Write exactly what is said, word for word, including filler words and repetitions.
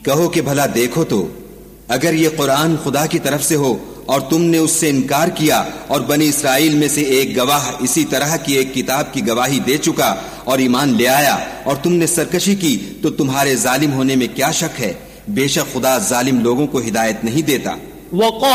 कहो कि भला देखो तो, अगर ये कुरान खुदा की तरफ से हो और तुमने उससे इनकार किया और बनी इसराइल में से एक गवाह इसी तरह की एक किताब की गवाही दे चुका और ईमान ले आया और तुमने सरकशी की, तो तुम्हारे जालिम होने में क्या शक है। बेशक खुदा जालिम लोगों को हिदायत नहीं देता।